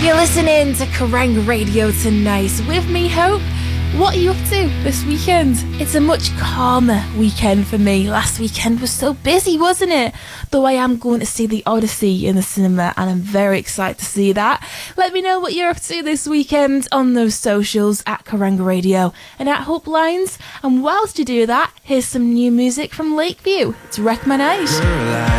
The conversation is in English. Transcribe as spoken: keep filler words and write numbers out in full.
You're listening to Kerrang Radio tonight with me, Hope. What are you up to this weekend? It's a much calmer weekend for me. Last weekend was so busy, wasn't it? Though I am going to see The Odyssey in the cinema and I'm very excited to see that. Let me know what you're up to this weekend on those socials at Kerrang Radio and at Hope Lines. And whilst you do that, here's some new music from Lakeview. It's Wreck My Night.